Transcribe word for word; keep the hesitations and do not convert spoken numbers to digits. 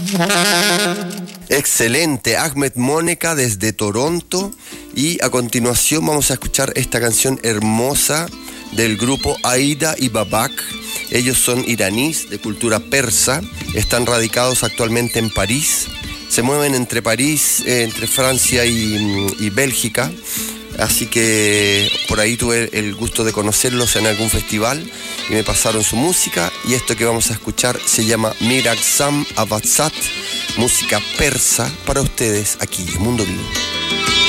Excelente, Ahmed Moneka desde Toronto. Y a continuación vamos a escuchar esta canción hermosa del grupo Aida y Babak. Ellos son iraníes de cultura persa, están radicados actualmente en París, se mueven entre París, eh, entre Francia y, y Bélgica, así que por ahí tuve el gusto de conocerlos en algún festival y me pasaron su música, y esto que vamos a escuchar se llama Miraksam Avatsat, música persa para ustedes aquí en Mundo Vivo.